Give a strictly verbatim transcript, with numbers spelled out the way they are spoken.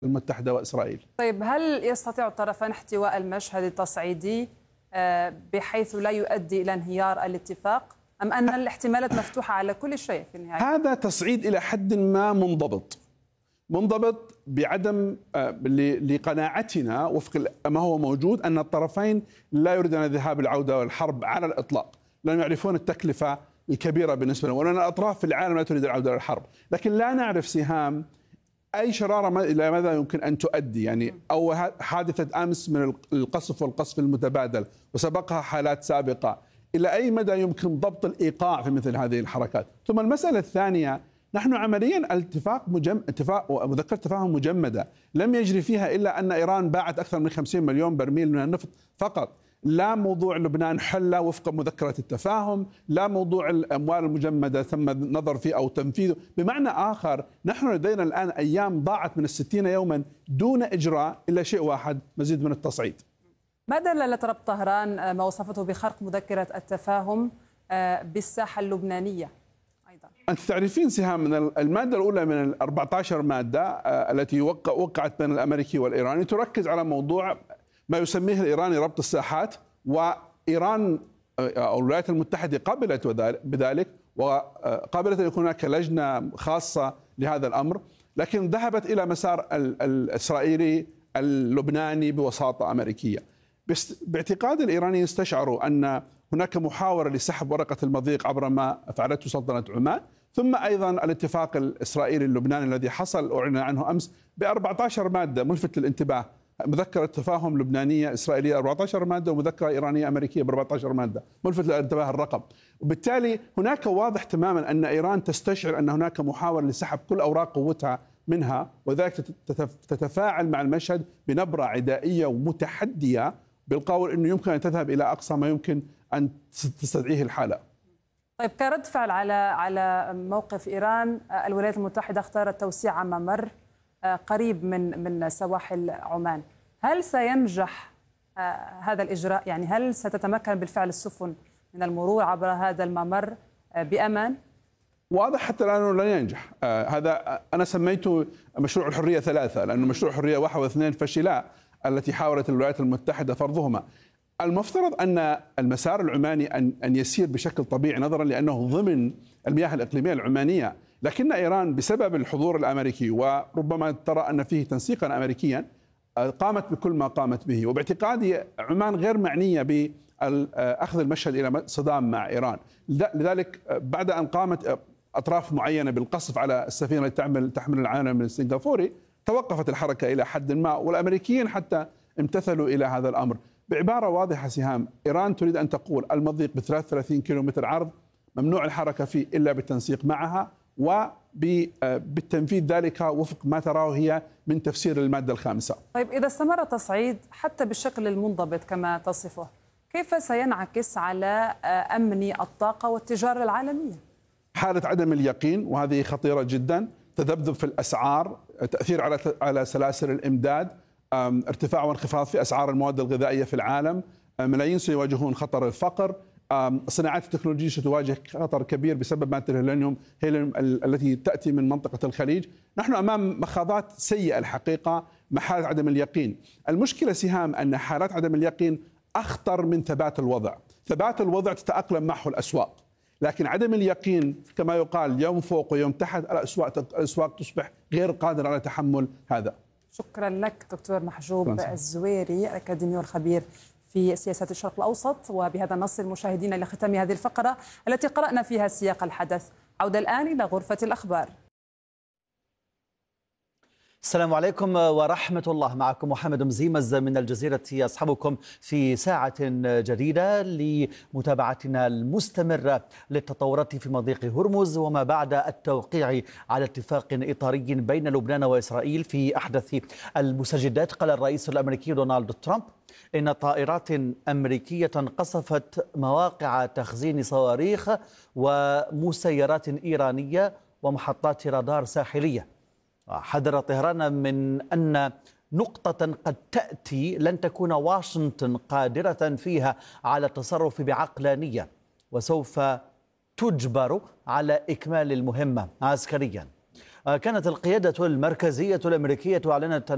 المتحدة وإسرائيل. طيب، هل يستطيع الطرفان احتواء المشهد التصعيدي بحيث لا يؤدي إلى انهيار الاتفاق، أم أن الاحتمالات مفتوحة على كل شيء في النهاية؟ هذا تصعيد إلى حد ما منضبط منضبط بعدم لقناعتنا وفق ما هو موجود أن الطرفين لا يريدون الذهاب العودة والحرب على الإطلاق، لأنهم يعرفون التكلفة الكبيرة بالنسبة لهم، وأن الأطراف في العالم لا تريد العودة للحرب. لكن لا نعرف سهام أي شرارة إلى ماذا يمكن أن تؤدي، يعني أو حادثة أمس من القصف والقصف المتبادل وسبقها حالات سابقة، إلى أي مدى يمكن ضبط الإيقاع في مثل هذه الحركات. ثم المسألة الثانية، نحن عمليا الاتفاق مجم... اتفاق ومذكرة تفاهم مجمدة لم يجري فيها إلا أن إيران باعت أكثر من خمسين مليون برميل من النفط فقط. لا موضوع لبنان حل وفق مذكرة التفاهم، لا موضوع الأموال المجمدة ثم نظر فيه أو تنفيذه. بمعنى آخر، نحن لدينا الآن أيام ضاعت من الستين يوما دون إجراء إلا شيء واحد، مزيد من التصعيد. ما دلالة ربط طهران ما وصفته بخرق مذكرة التفاهم بالساحة اللبنانية أيضا؟ أنت تعرفين سهام من المادة الأولى من ال أربعة عشر مادة التي وقعت بين الأمريكي والإيراني تركز على موضوع ما يسميه الإيراني ربط الساحات، وإيران أو الولايات المتحدة قبلت بذلك وقبلت أن يكون هناك لجنة خاصة لهذا الأمر، لكن ذهبت إلى مسار الإسرائيلي اللبناني بوساطة أمريكية. باعتقاد الإيرانيين استشعروا أن هناك محاولة لسحب ورقة المضيق عبر ما فعلته سلطنة عمان، ثم أيضا الاتفاق الإسرائيلي اللبناني الذي حصل أعلن عنه أمس ب أربعة عشر مادة ملفت للانتباه، مذكرة تفاهم لبنانية إسرائيلية أربعة عشر مادة ومذكرة إيرانية أمريكية ب أربعة عشر مادة، ملفت للانتباه الرقم. وبالتالي هناك واضح تماما أن إيران تستشعر أن هناك محاولة لسحب كل أوراق قوتها منها، وذلك تتفاعل مع المشهد بنبرة عدائية ومتحدية بالقول أنه يمكن أن تذهب إلى أقصى ما يمكن أن تستدعيه الحالة. طيب، كرد فعل على على موقف إيران، الولايات المتحدة اختارت توسيع ممر قريب من من سواحل عمان. هل سينجح هذا الإجراء؟ يعني هل ستتمكن بالفعل السفن من المرور عبر هذا الممر بأمان؟ واضح حتى الآن لن ينجح. آه هذا أنا سميته مشروع الحرية ثلاثة، لأنه مشروع الحرية واحد واثنين فشلا التي حاولت الولايات المتحدة فرضهما. المفترض أن المسار العماني أن أن يسير بشكل طبيعي نظرا لأنه ضمن المياه الإقليمية العمانية، لكن إيران بسبب الحضور الأمريكي وربما ترى أن فيه تنسيقا أمريكيا قامت بكل ما قامت به. وباعتقادي عمان غير معنية بأخذ المشهد إلى صدام مع إيران، لذلك بعد أن قامت أطراف معينة بالقصف على السفينة التي تعمل تحمل العالم السنغافوري توقفت الحركة إلى حد ما، والأمريكيين حتى امتثلوا إلى هذا الأمر. بعبارة واضحة سهام، إيران تريد أن تقول المضيق ب ثلاثة وثلاثين كيلومتر عرض ممنوع الحركة فيه إلا بالتنسيق معها وبالتنفيذ ذلك وفق ما تراه هي من تفسير المادة الخامسة. طيب، إذا استمر التصعيد حتى بالشكل المنضبط كما تصفه، كيف سينعكس على أمن الطاقة والتجارة العالمية؟ حالة عدم اليقين، وهذه خطيرة جدا، تذبذب في الأسعار، تأثير على على سلاسل الإمداد، ارتفاع وانخفاض في أسعار المواد الغذائية في العالم، ملايين سيواجهون خطر الفقر، الصناعات التكنولوجية ستواجه خطر كبير بسبب مادة الهيلينيوم هيليوم التي تأتي من منطقة الخليج. نحن أمام مخاضات سيئة الحقيقة مع حالة عدم اليقين. المشكلة سهام أن حالات عدم اليقين أخطر من ثبات الوضع. ثبات الوضع تتأقلم معه الأسواق، لكن عدم اليقين كما يقال يوم فوق ويوم تحت، الأسواق الأسواق تصبح غير قادرة على تحمل هذا. شكرا لك دكتور محجوب الزويري، أكاديمي الخبير في سياسات الشرق الأوسط. وبهذا نصل مشاهدينا إلى ختام هذه الفقرة التي قرأنا فيها سياق الحدث. عودة الآن إلى غرفة الأخبار. السلام عليكم ورحمة الله، معكم محمد مزيمز من الجزيرة أصحبكم في ساعة جديدة لمتابعتنا المستمرة للتطورات في مضيق هرمز وما بعد التوقيع على اتفاق إطاري بين لبنان وإسرائيل في أحدث المستجدات. قال الرئيس الأمريكي دونالد ترامب إن طائرات أمريكية قصفت مواقع تخزين صواريخ ومسيرات إيرانية ومحطات رادار ساحلية. حذر طهران من أن نقطة قد تأتي لن تكون واشنطن قادرة فيها على التصرف بعقلانية وسوف تجبر على إكمال المهمة عسكريا. كانت القيادة المركزية الأمريكية أعلنت